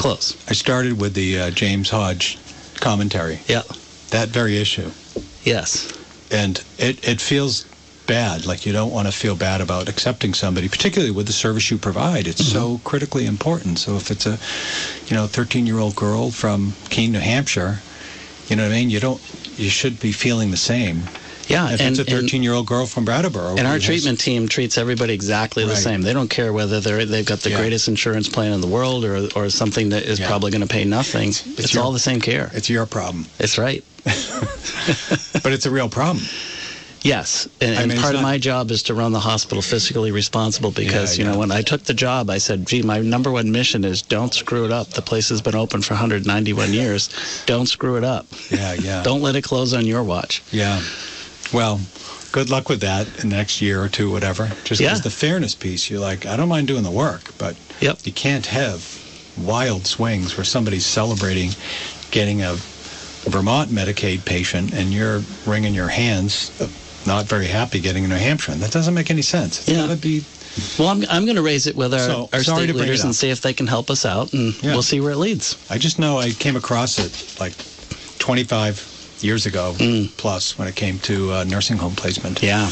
Close. I started with the James Hodge commentary. Yeah. That very issue. Yes. And it feels bad, like you don't want to feel bad about accepting somebody, particularly with the service you provide. It's so critically important. So if it's a 13-year-old girl from Keene, New Hampshire, you know what I mean, you should be feeling the same. Yeah, if it's a 13-year-old girl from Brattleboro. And our treatment team treats everybody exactly the same. They don't care whether they've got the greatest insurance plan in the world or something that is probably going to pay nothing. It's all the same care. It's your problem. It's right. But it's a real problem. Yes, and part of my job is to run the hospital fiscally responsible because, when I took the job, I said, my number one mission is don't screw it up. The place has been open for 191 years. Don't screw it up. Yeah. Don't let it close on your watch. Yeah. Well, good luck with that in the next year or two, whatever. Just because the fairness piece, you're like, I don't mind doing the work, but you can't have wild swings where somebody's celebrating getting a Vermont Medicaid patient and you're wringing your hands, not very happy getting in New Hampshire. And that doesn't make any sense. It's got to be... Well, I'm going to raise it with our state leaders and see if they can help us out, and we'll see where it leads. I just know I came across it like 25 years ago plus when it came to nursing home placement. Yeah.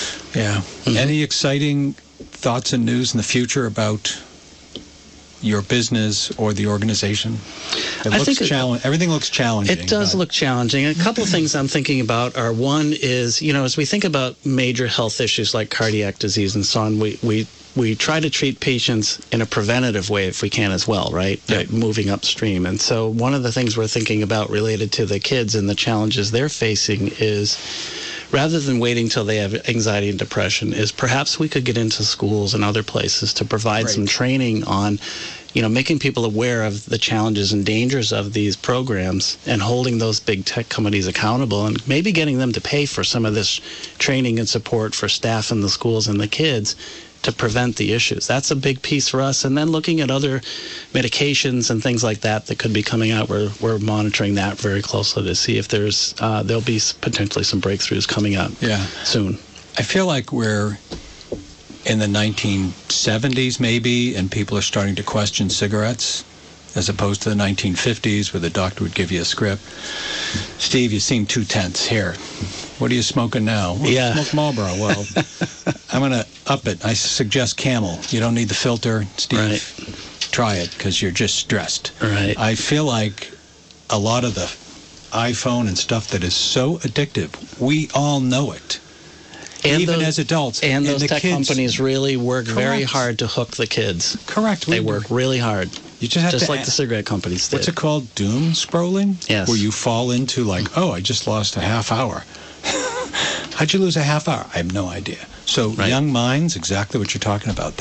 Any exciting thoughts and news in the future about your business or the organization? Everything looks challenging. It does look challenging. A couple of things I'm thinking about are, one is, as we think about major health issues like cardiac disease and so on, we try to treat patients in a preventative way if we can as well, right? Moving upstream. And so one of the things we're thinking about related to the kids and the challenges they're facing is, rather than waiting till they have anxiety and depression, is perhaps we could get into schools and other places to provide some training on, making people aware of the challenges and dangers of these programs and holding those big tech companies accountable and maybe getting them to pay for some of this training and support for staff in the schools and the kids to prevent the issues. That's a big piece for us. And then looking at other medications and things like that could be coming out. We're monitoring that very closely to see if there'll be potentially some breakthroughs coming up soon. I feel like we're in the 1970s maybe, and people are starting to question cigarettes as opposed to the 1950s where the doctor would give you a script. Steve, you seem too tense. Here, what are you smoking now? Well, smoke Marlboro. Well, I'm going to up it. I suggest Camel. You don't need the filter. Steve, try it because you're just stressed. Right. I feel like a lot of the iPhone and stuff that is so addictive, we all know it. And even as adults. And those tech companies really work very hard to hook the kids. Correct. They work really hard. You just have like the cigarette companies did. What's it called? Doom scrolling? Yes. Where you fall into I just lost a half hour. How'd you lose a half hour? I have no idea. So young minds, exactly what you're talking about.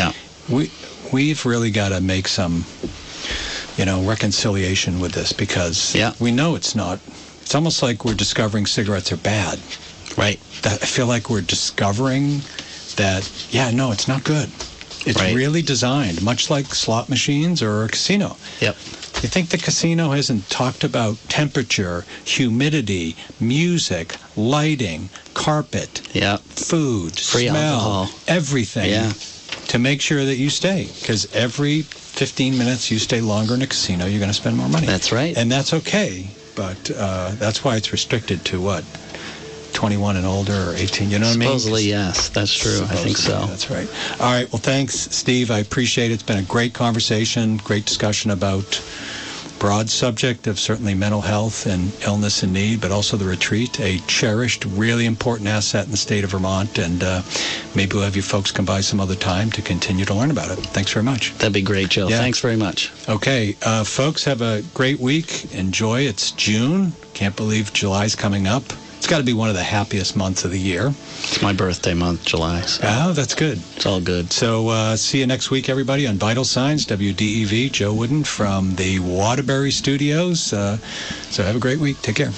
We've really got to make some, reconciliation with this because we know it's not. It's almost like we're discovering cigarettes are bad. Right. I feel like we're discovering that, no, it's not good. It's really designed, much like slot machines or a casino. Yep. You think the casino hasn't talked about temperature, humidity, music, lighting, carpet, food, free smell, alcohol, everything to make sure that you stay? Because every 15 minutes you stay longer in a casino, you're going to spend more money. That's right. And that's okay, but that's why it's restricted to what? 21 and older or 18, you know what I mean? Supposedly, yes, that's true. I think so. That's right. All right, well, thanks, Steve. I appreciate it. It's been a great conversation, great discussion about broad subject of certainly mental health and illness and need, but also the retreat, a cherished, really important asset in the state of Vermont, and maybe we'll have you folks come by some other time to continue to learn about it. Thanks very much. That'd be great, Joe. Yeah. Thanks very much. Okay, folks, have a great week. Enjoy. It's June. Can't believe July's coming up. It's got to be one of the happiest months of the year. It's my birthday month, July. So. Oh, that's good. It's all good. So see you next week, everybody, on Vital Signs, WDEV. Joe Wooden from the Waterbury Studios. So have a great week. Take care.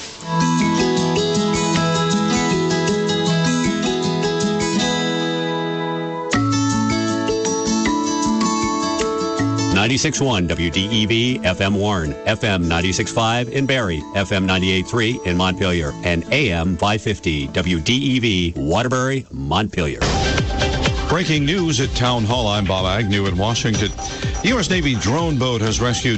96.1 WDEV FM Warren, FM 96.5 in Barrie, FM 98.3 in Montpelier, and AM 550 WDEV Waterbury, Montpelier. Breaking news at Town Hall. I'm Bob Agnew in Washington. The U.S. Navy drone boat has rescued